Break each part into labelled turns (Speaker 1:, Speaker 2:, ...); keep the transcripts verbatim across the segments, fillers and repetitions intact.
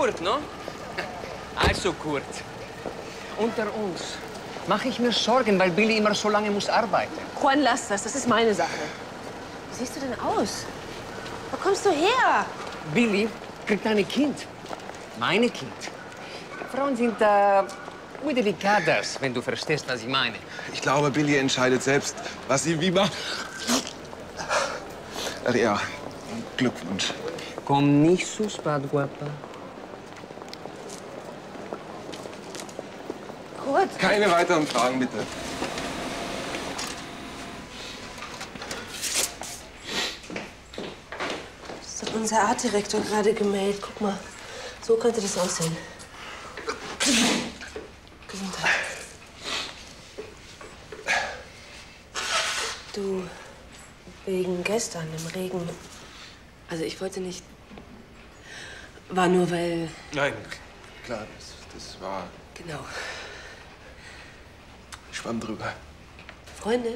Speaker 1: Kurt, no? Also, Kurt, unter uns mache ich mir Sorgen, weil Billy immer so lange muss arbeiten.
Speaker 2: Juan, lass das. Das ist meine Sache. Wie siehst du denn aus? Wo kommst du her?
Speaker 1: Billy kriegt ein Kind. Meine Kind. Frauen sind äh, muy delicadas, wenn du verstehst, was ich meine.
Speaker 3: Ich glaube, Billy entscheidet selbst, was sie wie macht. Ach ja, Glückwunsch.
Speaker 1: Komm nicht so spät, Guapa.
Speaker 2: Kurt.
Speaker 3: Keine weiteren Fragen, bitte.
Speaker 2: Das hat unser Artdirektor gerade gemeldet. Guck mal, so könnte das aussehen. Gesundheit. Du, wegen gestern im Regen. Also ich wollte nicht. War nur weil.
Speaker 3: Nein, klar, das, das war...
Speaker 2: Genau.
Speaker 3: Ich schwamm drüber.
Speaker 2: Freunde?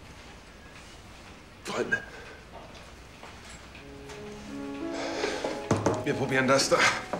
Speaker 3: Freunde. Wir probieren das da.